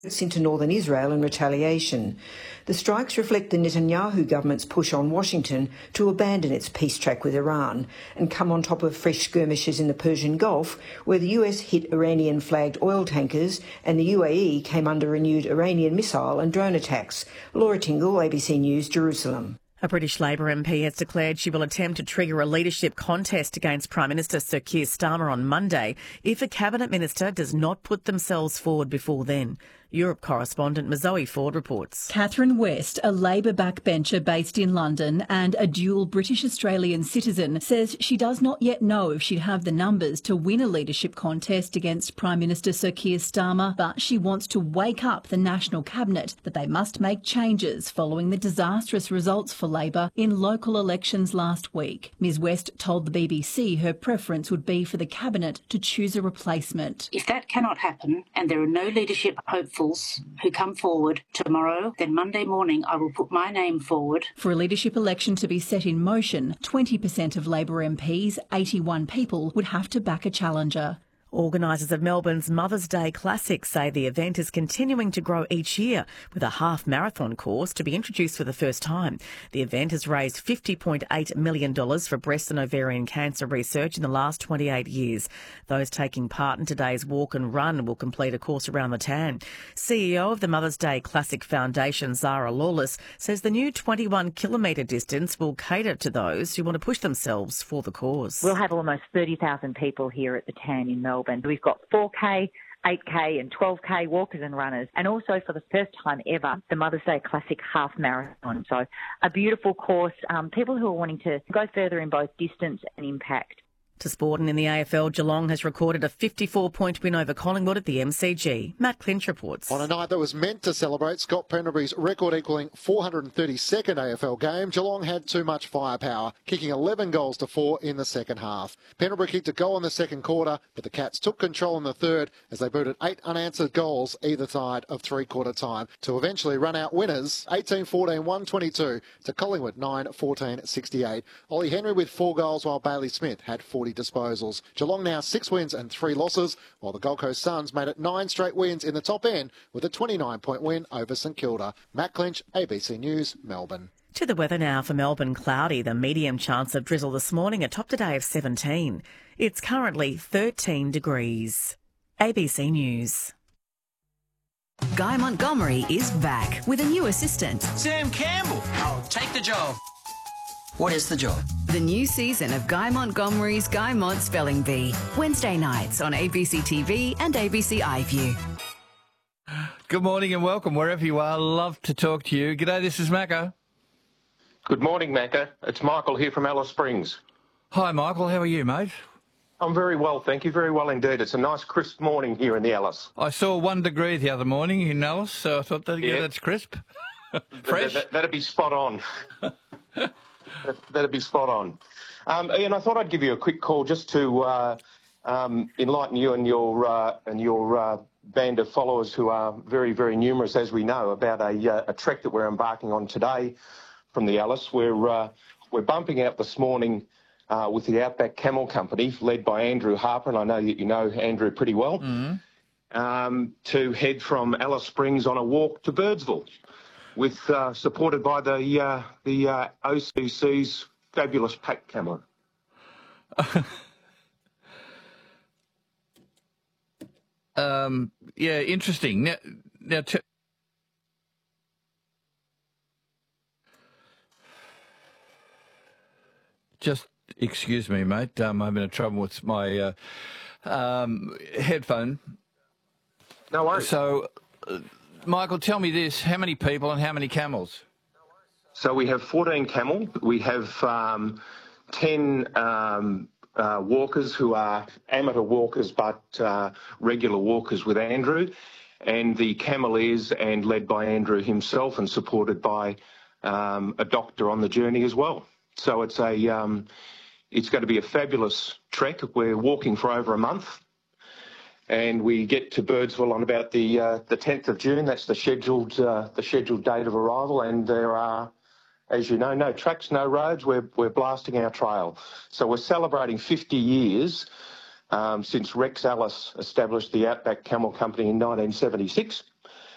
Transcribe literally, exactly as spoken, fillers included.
into northern Israel in retaliation. The strikes reflect the Netanyahu government's push on Washington to abandon its peace track with Iran and come on top of fresh skirmishes in the Persian Gulf, where the U S hit Iranian-flagged oil tankers and the U A E came under renewed Iranian missile and drone attacks. Laura Tingle, A B C News, Jerusalem. A British Labor M P has declared she will attempt to trigger a leadership contest against Prime Minister Sir Keir Starmer on Monday if a cabinet minister does not put themselves forward before then. Europe correspondent Mazoe Ford reports. Catherine West, a Labor backbencher based in London and a dual British-Australian citizen, says she does not yet know if she'd have the numbers to win a leadership contest against Prime Minister Sir Keir Starmer, but she wants to wake up the National Cabinet that they must make changes following the disastrous results for Labor in local elections last week. Ms West told the B B C her preference would be for the Cabinet to choose a replacement. If that cannot happen and there are no leadership hopefuls who come forward tomorrow, then Monday morning I will put my name forward. For a leadership election to be set in motion, twenty percent of Labor M Ps, eighty-one people, would have to back a challenger. Organisers of Melbourne's Mother's Day Classic say the event is continuing to grow each year, with a half marathon course to be introduced for the first time. The event has raised fifty point eight million dollars for breast and ovarian cancer research in the last twenty-eight years. Those taking part in today's walk and run will complete a course around the Tan. C E O of the Mother's Day Classic Foundation, Zara Lawless, says the new twenty-one kilometre distance will cater to those who want to push themselves for the cause. We'll have almost thirty thousand people here at the Tan in Melbourne. We've got four K, eight K and twelve K walkers and runners, and also for the first time ever, the Mother's Day Classic Half Marathon. So a beautiful course, um, people who are wanting to go further in both distance and impact. To sport, and in the A F L, Geelong has recorded a fifty-four point win over Collingwood at the M C G. Matt Clinch reports. On a night that was meant to celebrate Scott Pendlebury's record-equalling four hundred thirty-second A F L game, Geelong had too much firepower, kicking eleven goals to four in the second half. Pendlebury kicked a goal in the second quarter, but the Cats took control in the third as they booted eight unanswered goals either side of three-quarter time to eventually run out winners eighteen fourteen, one twenty-two to Collingwood nine fourteen, sixty-eight. Ollie Henry with four goals while Bailey Smith had forty disposals. Geelong now six wins and three losses, while the Gold Coast Suns made it nine straight wins in the top end with a twenty-nine point win over St Kilda. Matt Clinch, A B C News, Melbourne. To the weather now for Melbourne. Cloudy, the medium chance of drizzle this morning, a top today of seventeen. It's currently thirteen degrees. A B C News. Guy Montgomery is back with a new assistant. Sam Campbell. I'll take the job. What is the job? The new season of Guy Montgomery's Guy Mod Spelling Bee. Wednesday nights on A B C T V and A B C iView. Good morning and welcome wherever you are. Love to talk to you. G'day, this is Macca. Good morning, Macca. It's Michael here from Alice Springs. Hi, Michael. How are you, mate? I'm very well, thank you. Very well indeed. It's a nice crisp morning here in the Alice. I saw one degree the other morning in Alice, so I thought, that, yeah, yeah that's crisp. Fresh. That, that, that'd be spot on. That'd be spot on. Um, Ian, I thought I'd give you a quick call just to uh, um, enlighten you and your uh, and your uh, band of followers, who are very, very numerous, as we know, about a, uh, a trek that we're embarking on today from the Alice. We're uh, we're bumping out this morning uh, with the Outback Camel Company, led by Andrew Harper, and I know that you know Andrew pretty well, mm-hmm. um, to head from Alice Springs on a walk to Birdsville, with uh, supported by the uh, the uh, O C C's fabulous pack camera. um, yeah, interesting. Now, now t- just excuse me, mate. Um, I'm having trouble with my uh, um, headphone. No worries. So. Uh, Michael, tell me this, how many people and how many camels? So we have fourteen camel. We have um, ten um, uh, walkers who are amateur walkers but uh, regular walkers with Andrew. And the camel is and led by Andrew himself and supported by um, a doctor on the journey as well. So it's a um, it's going to be a fabulous trek. We're walking for over a month. And we get to Birdsville on about the uh, the tenth of June. That's the scheduled uh, the scheduled date of arrival. And there are, as you know, no tracks, no roads. We're we're blasting our trail. So we're celebrating fifty years um, since Rex Ellis established the Outback Camel Company in nineteen seventy-six.